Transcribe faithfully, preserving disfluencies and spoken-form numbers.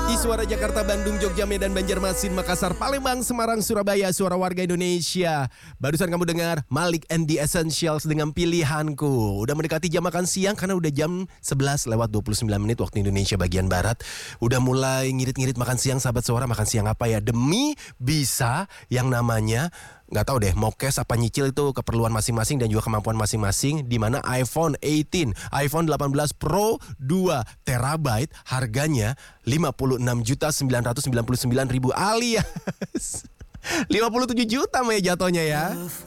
Di Suara Jakarta, Bandung, Jogja, Medan, Banjarmasin, Makassar, Palembang, Semarang, Surabaya, suara warga Indonesia. Barusan kamu dengar Malik and the Essentials dengan Pilihanku. Udah mendekati jam makan siang karena udah jam sebelas lewat dua puluh sembilan menit waktu Indonesia bagian Barat. Udah mulai ngirit-ngirit makan siang, sahabat suara. Makan siang apa ya? Demi bisa yang namanya, nggak tahu deh, mau cash apa nyicil itu keperluan masing-masing dan juga kemampuan masing-masing. Di mana iPhone delapan belas, iPhone delapan belas Pro dua terabyte harganya lima puluh enam juta sembilan ratus sembilan puluh sembilan ribu alias lima puluh tujuh juta me jatuhnya ya.